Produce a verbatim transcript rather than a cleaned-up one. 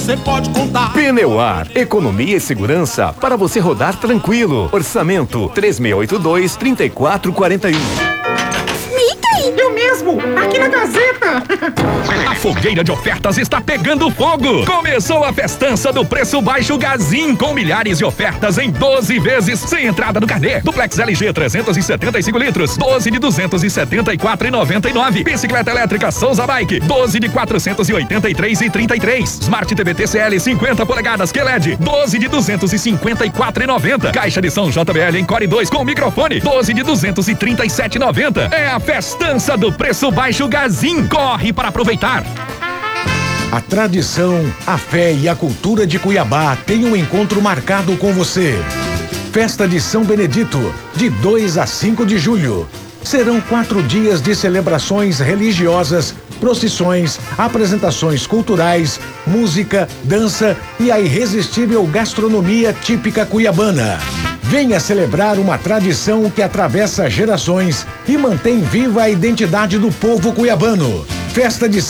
você pode contar. Pneuar, economia e segurança para você rodar tranquilo. Orçamento três seis oito dois, três quatro quatro um. Eu mesmo, aqui na Gazeta. A fogueira de ofertas está pegando fogo. Começou a festança do preço baixo Gazin, com milhares de ofertas em doze vezes, sem entrada no carnê. Duplex L G trezentos e setenta e cinco litros, doze de duzentos e setenta e quatro reais e noventa e nove. Bicicleta elétrica Souza Bike, doze de quatrocentos e oitenta e três reais e trinta e três. Smart T V T C L cinquenta polegadas Q L E D, doze de duzentos e cinquenta e quatro reais e noventa. Caixa de som J B L em Core dois com microfone, doze de duzentos e trinta e sete reais e noventa. É a festança do preço baixo Gazin. Corre para aproveitar. A tradição, a fé e a cultura de Cuiabá têm um encontro marcado com você. Festa de São Benedito, de dois a cinco de julho. Serão quatro dias de celebrações religiosas, procissões, apresentações culturais, música, dança e a irresistível gastronomia típica cuiabana. Venha celebrar uma tradição que atravessa gerações e mantém viva a identidade do povo cuiabano. Festa de